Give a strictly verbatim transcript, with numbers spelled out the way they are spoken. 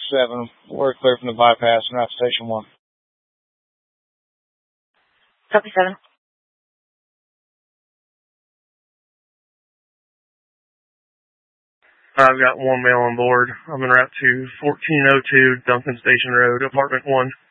seven. We're clear from the bypass and out to station one. Copy seven. I've got one male on board. I'm en route to fourteen oh two Duncan Station Road, apartment one.